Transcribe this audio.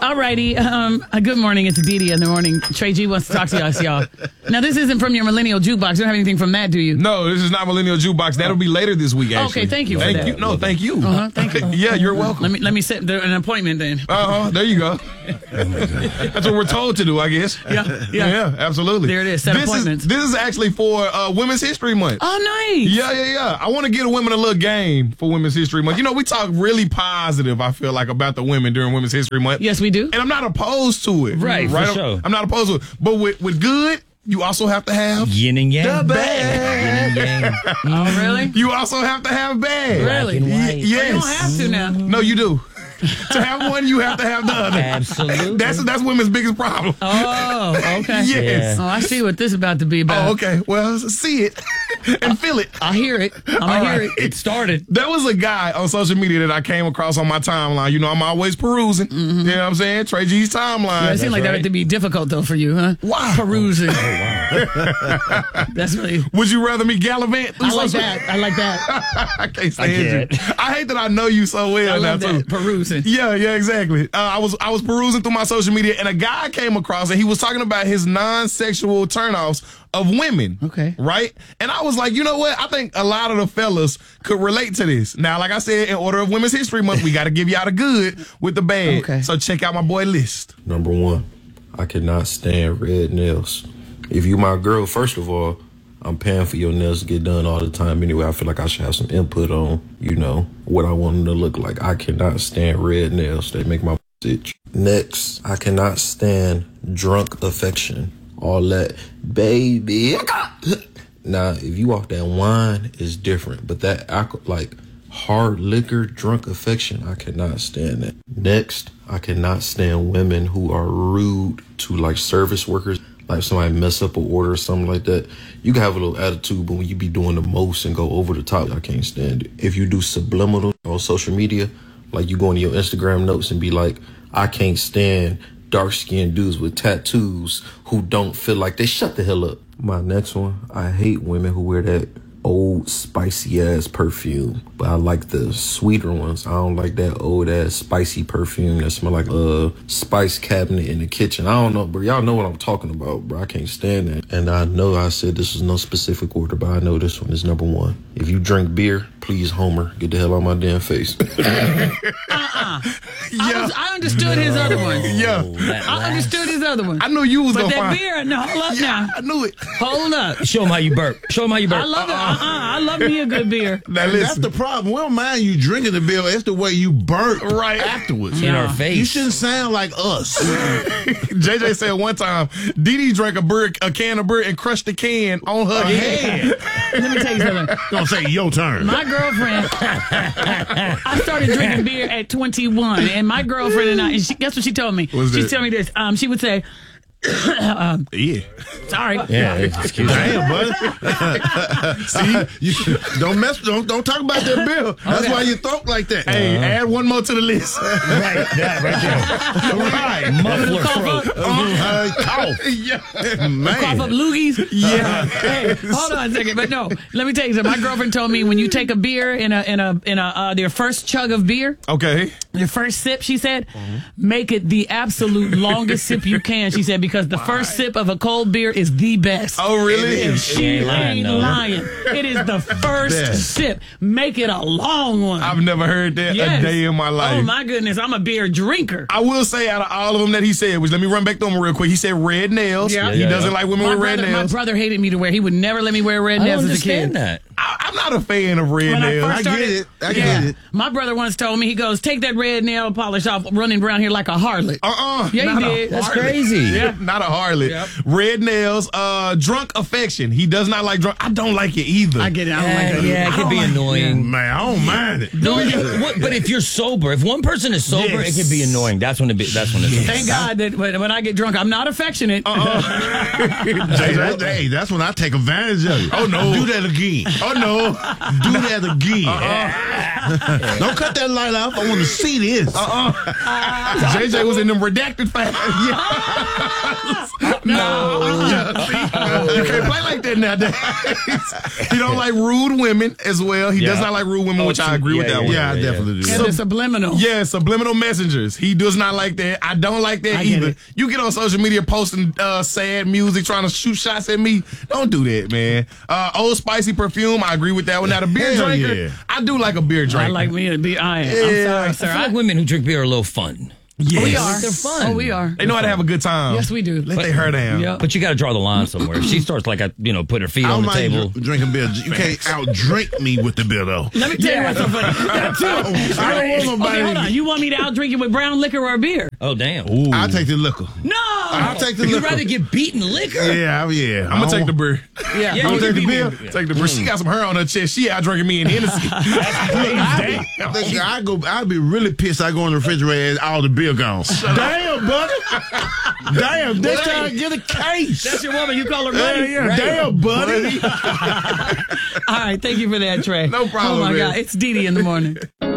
All righty. Good morning. It's Didi in the morning. Trey G wants to talk to us, y'all. Now, this isn't from your Millennial Jukebox. You don't have anything from Matt, do you? No, this is not Millennial Jukebox. That'll be later this week, actually. Okay, thank you for that. You. No, thank you. Thank you. Yeah, you're welcome. Let me set an appointment then. There you go. That's what we're told to do, I guess. Yeah, absolutely. There it is. Set appointments. This is actually for Women's History Month. Oh, nice. Yeah. I want to give women a little game for Women's History Month. You know, we talk really positive, I feel like, about the women during Women's History Month. Yes, we do. And I'm not opposed to it. Right, for sure. I'm not opposed to it. But with good, you also have to have yin and yang. The bad. Yin and yang. Oh, really? You also have to have bad. Really? Black and white. Yes. You don't have to now. No, you do. To have one, you have to have the other. Absolutely. That's women's biggest problem. Oh, okay. Yes. Oh, I see what this is about to be about. Oh, okay. Well, see it and feel it. I'll hear it. I'm going to hear it. It started. There was a guy on social media that I came across on my timeline. You know, I'm always perusing. You know what I'm saying? Trey G's timeline. Yeah, it seems like that right. had to be difficult, though, for you, huh? Wow. Perusing. Wow. That's really... Would you rather me gallivant? I like that. I like that. I can't stand you. I hate that I know you so well I now, love too. that. Perusing. Yeah, exactly. I was perusing through my social media, and a guy came across, and he was talking about his non-sexual turnoffs of women. Okay. Right? And I was like, you know what? I think a lot of the fellas could relate to this. Now, like I said, in order of Women's History Month, we got to give y'all the good with the bad. Okay. So check out my boy list. Number one, I cannot stand red nails. If you my girl, first of all, I'm paying for your nails to get done all the time anyway. I feel like I should have some input on, you know, what I want them to look like. I cannot stand red nails. They make my itch. Next, I cannot stand drunk affection. All that, baby. Now, if you off that wine, it's different. But that alcohol, like hard liquor, drunk affection, I cannot stand that. Next, I cannot stand women who are rude to like service workers. Like somebody mess up an order or something like that. You can have a little attitude, but when you be doing the most and go over the top, I can't stand it. If you do subliminal on social media, like you go into your Instagram notes and be like, I can't stand dark-skinned dudes with tattoos who don't feel like they shut the hell up. My next one, I hate women who wear that old spicy ass perfume, but I like the sweeter ones. I don't like that old ass spicy perfume that smell like a spice cabinet in the kitchen. I don't know, but y'all know what I'm talking about, bro. I can't stand that. And I know I said this was no specific order, but I know this one is number one. If you drink beer, please, Homer, get the hell out of my damn face. Yeah. I understood his other one. Yeah. I understood his other one. I knew you was But going to that find. beer, no, hold up now. I knew it. Hold up. Show them how you burp. Show them how you burp. I love it. I love me a good beer. Now That's listen. the problem. We don't mind you drinking the beer. It's the way you burnt Right. afterwards. In our Yeah. face. You shouldn't sound like us. JJ said one time, Didi drank a can of beer and crushed the can on her head. Let me tell you something. Gonna say your turn. My girlfriend, I started drinking beer at 21, and my girlfriend and I, and guess what she told me? What's She that? told me this. She would say, Yeah. sorry. Yeah, excuse me. Damn, buddy. See, you don't talk about that beer. That's Okay. why you throat like that. Hey, add one more to the list. Right, that right there. Right. Muffler Cough throat. up, Cough. Yeah. cough up Man. loogies. Yeah. Hey, hold on a second. But no, let me tell you something. My girlfriend told me when you take a beer in their first chug of beer, Okay. your first sip, she said, make it the absolute longest sip you can. She said, because the first sip of a cold beer is the best. Oh, really? And she ain't lying, ain't though. lying. It is the first Best. sip. Make it a long one. I've never heard that Yes. a day in my life. Oh my goodness, I'm a beer drinker. I will say, out of all of them that he said, which let me run back to him real quick. He said red nails. Yeah. He Yeah, doesn't yeah. like women My with red brother, my nails. brother hated me to wear. He would never let me wear red I nails don't as a kid. understand that. I'm not a fan of red When I nails. first started, get it. I get it. My brother once told me, he goes, take that red nail polish off, running around here like a harlot. Yeah, not he a did. That's harlot. crazy. Yeah, not a harlot. Yep. Red nails, drunk affection. He does not like drunk. I don't like it either. I get it. I don't like that. Yeah, it I could don't be like- annoying. Man, I don't mind it. No, but if you're sober, if one person is sober, Yes. it could be annoying. That's when it's. Thank God that when I get drunk, I'm not affectionate. Hey, that's when I take advantage of it. Oh, no. Do that again. Oh, no. Do that again. Don't cut that light off. I want to see this. JJ was in them redacted files. You can't play like that nowadays. He don't like rude women as well. He does not like rude women, which I agree with that one. Yeah, I definitely do. And the subliminal. Yeah, subliminal messengers. He does not like that. I don't like that either. You get on social media posting sad music, trying to shoot shots at me. Don't do that, man. Old Spicy perfume. I agree with that one. Now the beer Hell drinker. yeah. I do like a beer drinker. I like me to be iron. I'm sorry, sir. I feel like women who drink beer are a little fun. Yes. We are. They're fun. Oh, we are. They know how to have a good time. Yes, we do. Let their hair down. Yeah. But you got to draw the line somewhere. If she starts like, put her feet I on don't the like table. drinking beer. You can't outdrink me with the beer, though. Let me tell you what's so funny. I don't want Okay, hold nobody. on. You want me to out drink it with brown liquor or beer? Oh, damn. I'll take the liquor. No. I'll take the You'd liquor. rather get beaten liquor? Yeah. I'm going to take the beer. Yeah. Yeah, you take the beat beer? me. Take the beer. She got some hair on her chest. She out drinking me in Hennessy. I'd be really pissed. I go in the refrigerator and all the beer gone. Damn, buddy. Damn, this time get a case. That's your woman. You call her money. Yeah, damn, buddy. All right. Thank you for that, Trey. No problem, Oh, my man. God. It's Dee Dee in the morning.